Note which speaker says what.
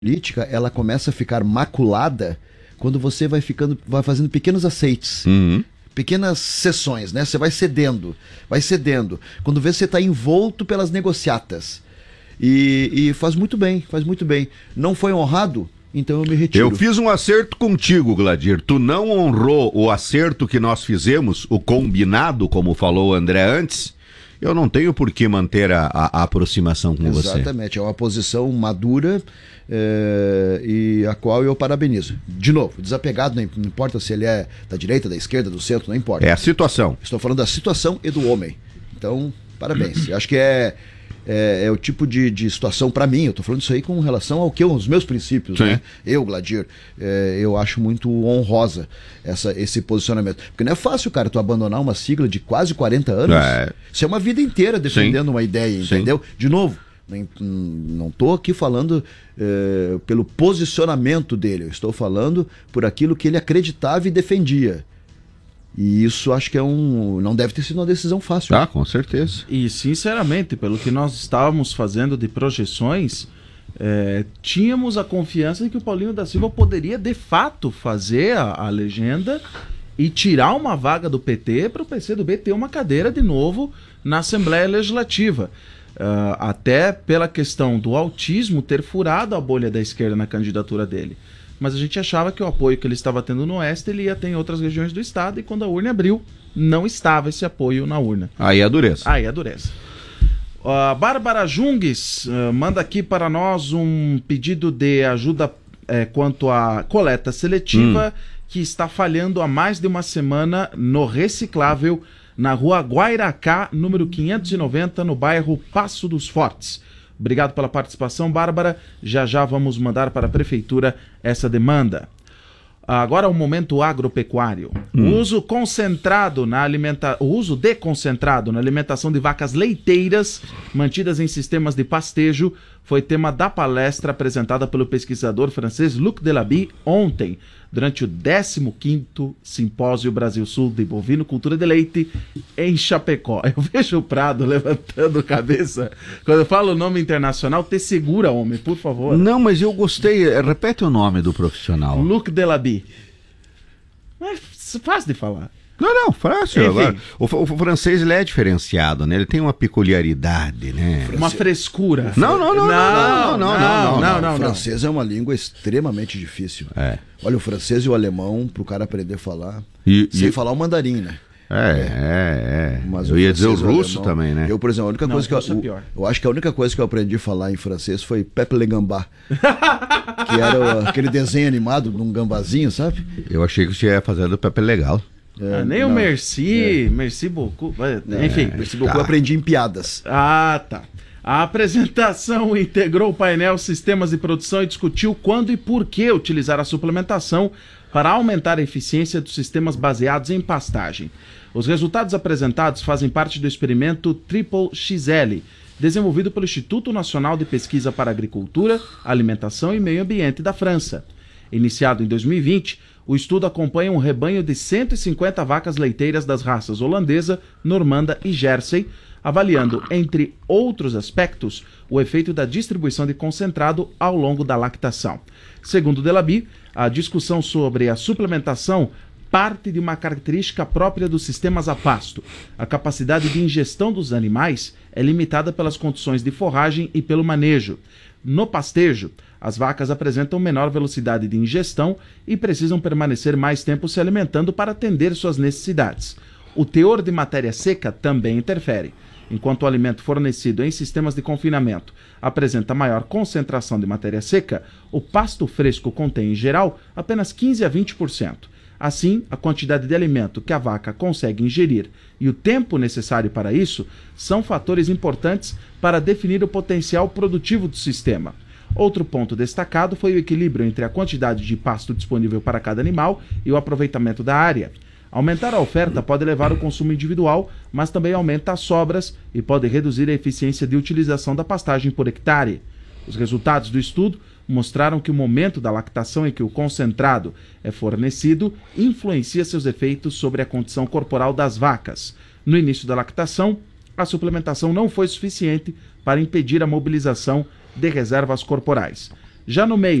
Speaker 1: política, ela começa a ficar maculada quando você vai fazendo pequenos aceites. Pequenas sessões, né? Você vai cedendo. Quando vê, você está envolto pelas negociatas. E faz muito bem. Não foi honrado? Então eu me retiro.
Speaker 2: Eu fiz um acerto contigo, Gladir. Tu não honrou o acerto que nós fizemos, o combinado, como falou o André antes. Eu não tenho por que manter a aproximação com você.
Speaker 1: Exatamente, é uma posição madura e a qual eu parabenizo. De novo, desapegado, não importa se ele é da direita, da esquerda, do centro, não importa.
Speaker 2: É a situação.
Speaker 1: Estou falando da situação e do homem. Então, parabéns. Eu acho que é o tipo de situação para mim. Eu estou falando isso aí com relação ao que os meus princípios, né? Eu, Gladir, eu acho muito honrosa esse posicionamento. Porque não é fácil, cara, tu abandonar uma sigla de quase 40 anos. Isso é uma vida inteira defendendo uma ideia, entendeu? De novo, não estou aqui falando pelo posicionamento dele. Eu estou falando por aquilo que ele acreditava e defendia. E isso acho que não deve ter sido uma decisão fácil.
Speaker 2: Ah, com certeza.
Speaker 3: E sinceramente, pelo que nós estávamos fazendo de projeções, tínhamos a confiança de que o Paulinho da Silva poderia de fato fazer a legenda e tirar uma vaga do PT para o PCdoB ter uma cadeira de novo na Assembleia Legislativa. Até pela questão do autismo ter furado a bolha da esquerda na candidatura dele. Mas a gente achava que o apoio que ele estava tendo no Oeste, ele ia ter em outras regiões do estado, e quando a urna abriu, não estava esse apoio na urna.
Speaker 2: Aí adurece.
Speaker 3: A Bárbara Jungues manda aqui para nós um pedido de ajuda quanto à coleta seletiva que está falhando há mais de uma semana no reciclável na rua Guairacá, número 590, no bairro Passo dos Fortes. Obrigado pela participação, Bárbara. Já vamos mandar para a Prefeitura essa demanda. Agora o momento agropecuário. O uso de concentrado na alimentação de vacas leiteiras mantidas em sistemas de pastejo foi tema da palestra apresentada pelo pesquisador francês Luc Delaby ontem, durante o 15º Simpósio Brasil-Sul de Bovinocultura de Leite em Chapecó. Eu vejo o Prado levantando cabeça. Quando eu falo o nome internacional, te segura, homem, por favor.
Speaker 2: Não, mas eu gostei. Repete o nome do profissional.
Speaker 3: Luc Delaby. É fácil de falar.
Speaker 2: Não, fácil. Agora, o francês, ele é diferenciado, né? Ele tem uma peculiaridade, né?
Speaker 3: Uma frescura.
Speaker 2: Não.
Speaker 1: O francês é uma língua extremamente difícil. Olha, o francês e o alemão, pro cara aprender a falar, sem falar o mandarim, né?
Speaker 2: Mas eu ia dizer o russo também, né?
Speaker 1: Eu, por exemplo, eu acho que a única coisa que eu aprendi a falar em francês foi Pepe Le Gambá, que era aquele desenho animado de um gambazinho, sabe?
Speaker 2: Eu achei que você ia fazer do Pepe Legal.
Speaker 3: Nem o Merci beaucoup. Enfim,
Speaker 1: Merci beaucoup eu aprendi em piadas.
Speaker 3: Tá. A apresentação integrou o painel Sistemas de Produção e discutiu quando e por que utilizar a suplementação para aumentar a eficiência dos sistemas baseados em pastagem. Os resultados apresentados fazem parte do experimento Triple XL, desenvolvido pelo Instituto Nacional de Pesquisa para Agricultura, Alimentação e Meio Ambiente da França. Iniciado em 2020, o estudo acompanha um rebanho de 150 vacas leiteiras das raças holandesa, normanda e Jersey, avaliando, entre outros aspectos, o efeito da distribuição de concentrado ao longo da lactação. Segundo Delaby, a discussão sobre a suplementação parte de uma característica própria dos sistemas a pasto. A capacidade de ingestão dos animais é limitada pelas condições de forragem e pelo manejo. No pastejo, as vacas apresentam menor velocidade de ingestão e precisam permanecer mais tempo se alimentando para atender suas necessidades. O teor de matéria seca também interfere. Enquanto o alimento fornecido em sistemas de confinamento apresenta maior concentração de matéria seca, o pasto fresco contém, em geral, apenas 15% a 20%. Assim, a quantidade de alimento que a vaca consegue ingerir e o tempo necessário para isso são fatores importantes para definir o potencial produtivo do sistema. Outro ponto destacado foi o equilíbrio entre a quantidade de pasto disponível para cada animal e o aproveitamento da área. Aumentar a oferta pode elevar o consumo individual, mas também aumenta as sobras e pode reduzir a eficiência de utilização da pastagem por hectare. Os resultados do estudo mostraram que o momento da lactação em que o concentrado é fornecido influencia seus efeitos sobre a condição corporal das vacas. No início da lactação, a suplementação não foi suficiente para impedir a mobilização de reservas corporais. Já no meio